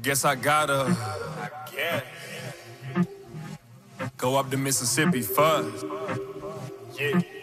Guess I gotta go up the Mississippi first. Yeah.